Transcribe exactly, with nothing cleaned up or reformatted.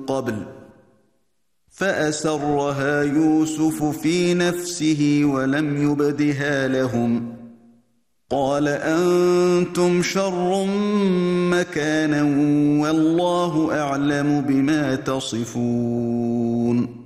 قبل فأسرها يوسف في نفسه ولم يبدها لهم قال أنتم شر مكانا والله أعلم بما تصفون